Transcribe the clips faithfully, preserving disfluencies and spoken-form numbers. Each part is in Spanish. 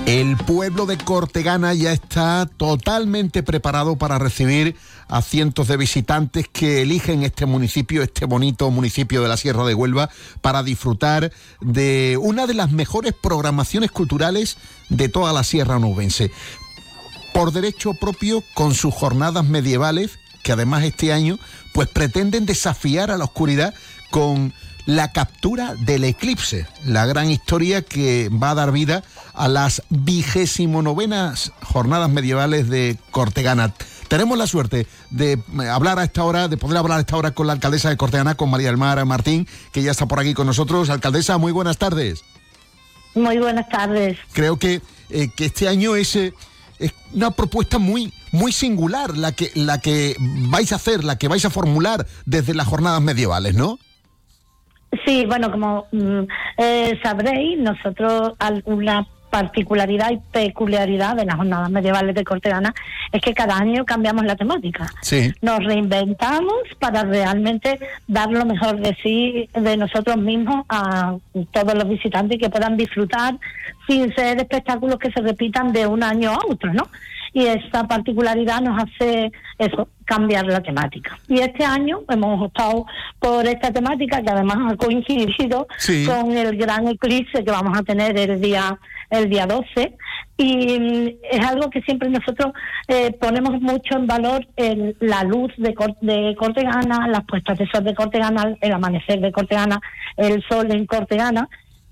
El pueblo de Cortegana ya está totalmente preparado para recibir a cientos de visitantes que eligen este municipio, este bonito municipio de la Sierra de Huelva, para disfrutar de una de las mejores programaciones culturales de toda la Sierra Onubense. Por derecho propio, con sus jornadas medievales, que además este año pues pretenden desafiar a la oscuridad con la captura del eclipse, la gran historia que va a dar vida a las vigésimo novenas jornadas medievales de Cortegana. Tenemos la suerte de hablar a esta hora, de poder hablar a esta hora con la alcaldesa de Cortegana, con María del Mar Martín, que ya está por aquí con nosotros. Alcaldesa, muy buenas tardes. Muy buenas tardes. Creo que, eh, que este año es, eh, es una propuesta muy, muy singular la que, la que vais a hacer, la que vais a formular desde las jornadas medievales, ¿no? Sí, bueno, como mm, eh, sabréis, nosotros alguna particularidad y peculiaridad de las jornadas medievales de Cortegana es que cada año cambiamos la temática. Sí. Nos reinventamos para realmente dar lo mejor de sí, de nosotros mismos, a todos los visitantes, que puedan disfrutar sin ser espectáculos que se repitan de un año a otro, ¿no? Y esta particularidad nos hace eso, cambiar la temática. Y este año hemos optado por esta temática, que además ha coincidido sí. con el gran eclipse que vamos a tener el día el día doce, y es algo que siempre nosotros eh, ponemos mucho en valor, el, la luz de, de Cortegana, las puestas de sol de Cortegana, el amanecer de Cortegana, el sol en Cortegana.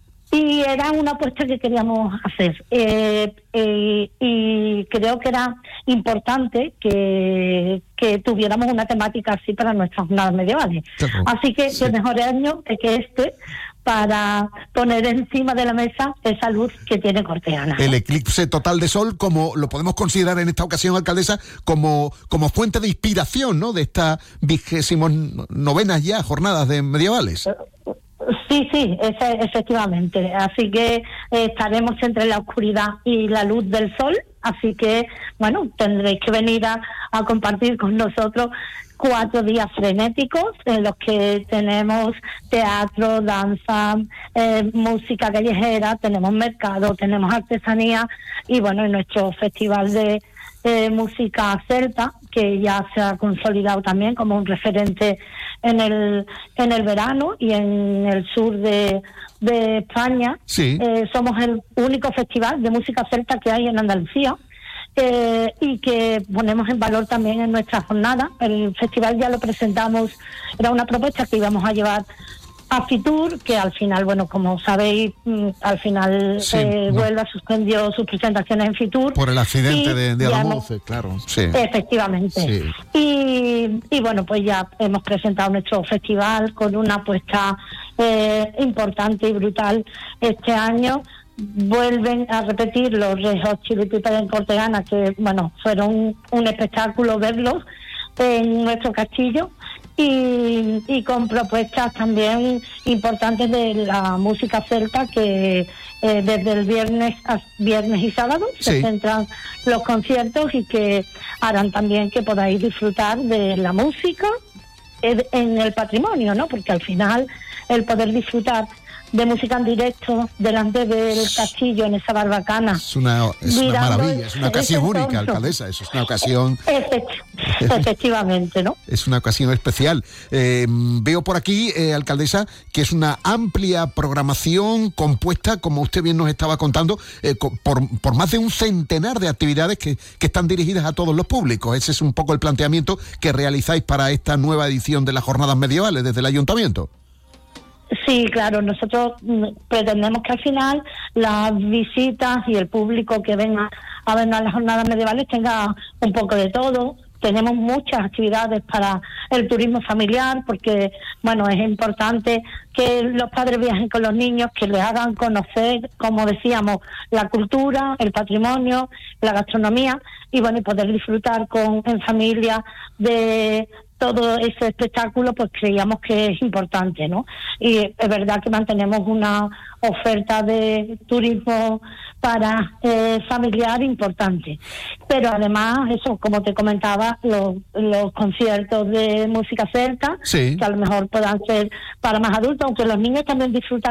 Y era una apuesta que queríamos hacer, eh, eh, y creo que era importante que, que tuviéramos una temática así para nuestras jornadas medievales. Claro, así que sí. Qué mejor año que este para poner encima de la mesa esa luz que tiene Cortegana. El eclipse total de sol, como lo podemos considerar en esta ocasión, alcaldesa, como, como fuente de inspiración, ¿no?, de estas vigésimos novenas ya jornadas de medievales. Sí, sí, ese, efectivamente. Así que eh, estaremos entre la oscuridad y la luz del sol. Así que, bueno, tendréis que venir a, a compartir con nosotros cuatro días frenéticos en los que tenemos teatro, danza, eh, música callejera, tenemos mercado, tenemos artesanía y, bueno, en nuestro festival de eh, música celta, que ya se ha consolidado también como un referente en el en el verano y en el sur de, de España. Sí. Eh, somos el único festival de música celta que hay en Andalucía, eh, y que ponemos en valor también en nuestra jornada. El festival ya lo presentamos, era una propuesta que íbamos a llevar a Fitur, que al final, bueno, como sabéis, al final sí, eh, no. Huelva suspendió sus presentaciones en Fitur. Por el accidente y, de, de Alamoce, claro. Sí. Efectivamente. Sí. Y, y bueno, pues ya hemos presentado nuestro festival con una apuesta eh, importante y brutal este año. Vuelven a repetir los Red Hot Chili Peppers en Cortegana, que, bueno, fueron un espectáculo verlos en nuestro castillo. Y, y con propuestas también importantes de la música celta, que eh, desde el viernes a viernes y sábado sí. se centran los conciertos, y que harán también que podáis disfrutar de la música en el patrimonio, ¿no? Porque al final el poder disfrutar de música en directo delante del castillo en esa barbacana. Es una, es una maravilla, es una ocasión única, alcaldesa, eso es una ocasión... Efectivamente, ¿no? Es una ocasión especial. Eh, veo por aquí, eh, alcaldesa, que es una amplia programación compuesta, como usted bien nos estaba contando, eh, por, por más de un centenar de actividades que, que están dirigidas a todos los públicos. Ese es un poco el planteamiento que realizáis para esta nueva edición de las jornadas medievales desde el ayuntamiento. Sí, claro, nosotros pretendemos que al final las visitas y el público que venga a ver las jornadas medievales tenga un poco de todo. Tenemos muchas actividades para el turismo familiar, porque, bueno, es importante que los padres viajen con los niños, que les hagan conocer, como decíamos, la cultura, el patrimonio, la gastronomía, y, bueno, y poder disfrutar con en familia de todo ese espectáculo, pues creíamos que es importante, ¿no? Y es verdad que mantenemos una oferta de turismo para eh, familiar importante. Pero además, eso, como te comentaba, los, los conciertos de música celta, sí. que a lo mejor puedan ser para más adultos, aunque los niños también disfrutan